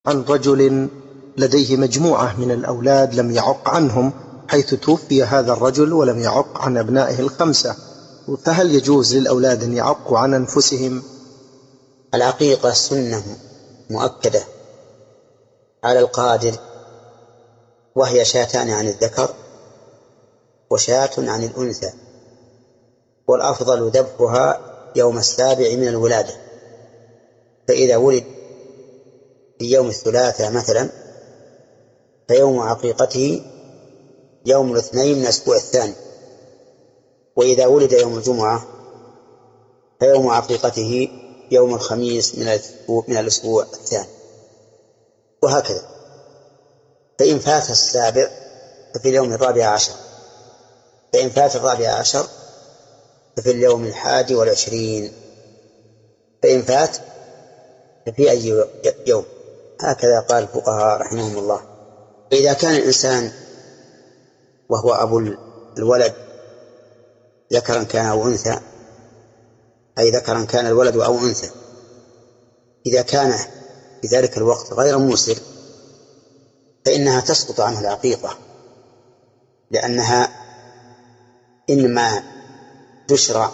عن رجل لديه مجموعة من الأولاد لم يعق عنهم، حيث توفي هذا الرجل ولم يعق عن أبنائه الخمسة، فهل يجوز للأولاد أن يعقوا عن أنفسهم؟ العقيقة سنة مؤكدة على القادر، وهي شاتان عن الذكر وشاة عن الأنثى، والأفضل ذبحها يوم السابع من الولادة. فإذا ولد في يوم الثلاثاء مثلا فيوم عقيقته يوم الاثنين من الأسبوع الثاني، وإذا ولد يوم الجمعة فيوم عقيقته يوم الخميس من الأسبوع الثاني، وهكذا. فإن فات السابع ففي اليوم 14، فإن فات 14 ففي اليوم 21، فإن فات ففي أي يوم، هكذا قال الفقهاء رحمهم الله. إذا كان الإنسان وهو أبو الولد ذكرا كان أو أنثى، أي ذكرا كان الولد أو أنثى، إذا كان في ذلك الوقت غير موسر فإنها تسقط عنه العقيقة، لأنها إنما تشرع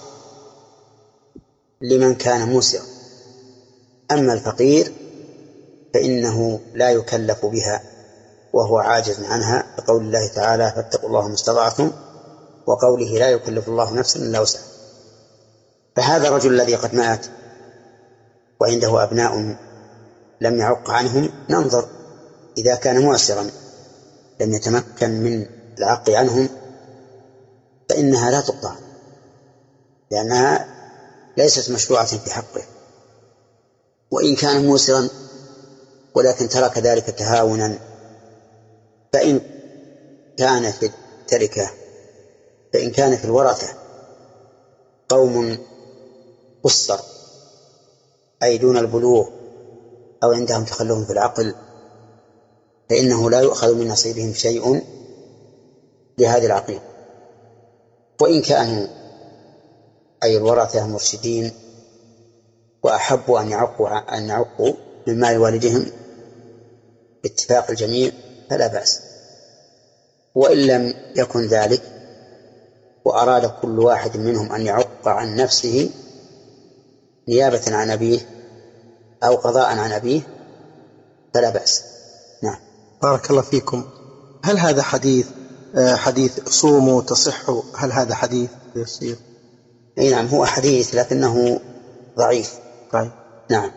لمن كان موسرا، أما الفقير فإنه لا يكلف بها وهو عاجز عنها، بقول الله تعالى فاتقوا الله ما استطعتم، وقوله لا يكلف الله نفسا إلا وسعها. فهذا الرجل الذي قد مات وعنده أبناء لم يعق عنهم، ننظر إذا كان معسرا لم يتمكن من العق عنهم فإنها لا تقطع، لأنها ليست مشروعة في حقه. وإن كان موسرا ولكن ترك ذلك تهاونا، فإن كان في التركة، فإن كان في الورثة قوم قصر أي دون البلوغ أو عندهم تخلف في العقل، فإنه لا يؤخذ من نصيبهم شيء لهذه العقيدة. وإن كانوا أي الورثة مرشدين وأحبوا أن يعقوا من مال والدهم باتفاق الجميع فلا بأس. وإن لم يكن ذلك وأراد كل واحد منهم أن يعق عن نفسه نيابة عن أبيه أو قضاء عن أبيه فلا بأس. نعم. بارك الله فيكم. هل هذا حديث صوموا تصحوا، هل هذا حديث يصير؟ أي نعم، هو حديث لكنه ضعيف. طيب. نعم،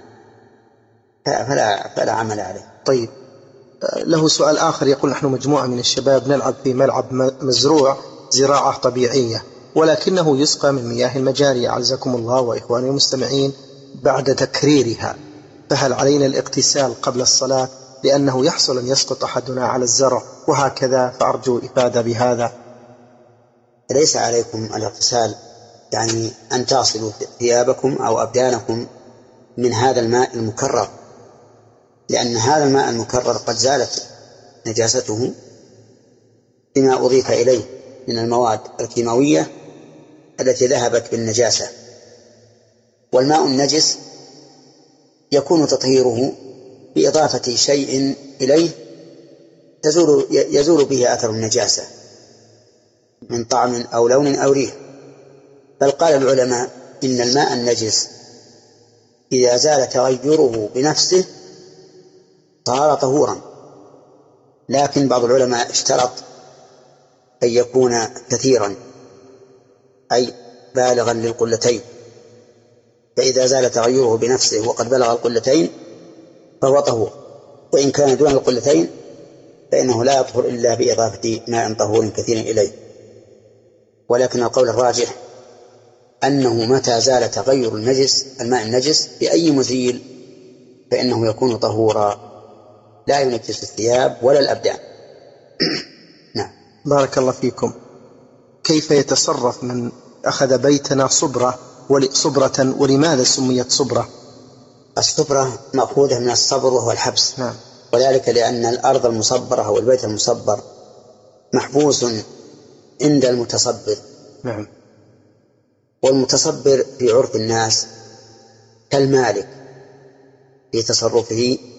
فلا عمل عليه. طيب، له سؤال آخر يقول: نحن مجموعة من الشباب نلعب في ملعب مزروع زراعة طبيعية، ولكنه يسقى من مياه المجاري، أعزكم الله وإخواني المستمعين، بعد تكريرها، فهل علينا الاغتسال قبل الصلاة؟ لأنه يحصل أن يسقط أحدنا على الزرع وهكذا، فأرجو إفادة بهذا. ليس عليكم الاغتسال، يعني أن تصلوا ثيابكم أو أبدانكم من هذا الماء المكرر، لأن هذا الماء المكرر قد زالت نجاسته بما أضيف إليه من المواد الكيماوية التي ذهبت بالنجاسة. والماء النجس يكون تطهيره بإضافة شيء إليه يزول به أثر النجاسة من طعم أو لون أو ريح. بل قال العلماء إن الماء النجس إذا زال تغيره بنفسه صار طهورا، لكن بعض العلماء اشترط أن يكون كثيرا أي بالغا للقلتين، فإذا زال تغيره بنفسه وقد بلغ القلتين فهو طهور، وإن كان دون القلتين فإنه لا يطهر إلا بإضافة ماء طهور كثير إليه. ولكن القول الراجح أنه متى زال تغير الماء النجس بأي مزيل فإنه يكون طهورا، لا ينجس الثياب ولا الأبدان. نعم. بارك الله فيكم. كيف يتصرف من أخذ بيتنا صبرة ولماذا سميت صبرة؟ الصبرة مأخوذة من الصبر وهو الحبس. نعم. وذلك لأن الأرض المصبرة أو البيت المصبر محبوس عند المتصبر. نعم. والمتصبر في عرف الناس كالمالك في تصرفه